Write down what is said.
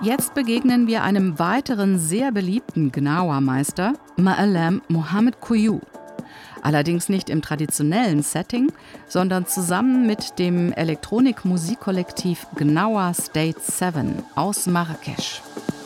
jetzt begegnen wir einem weiteren sehr beliebten Gnawa-Meister, Ma'alem Mohamed Kouyoum. Allerdings nicht im traditionellen Setting, sondern zusammen mit dem Elektronik-Musikkollektiv Gnawa State 7 aus Marrakesch.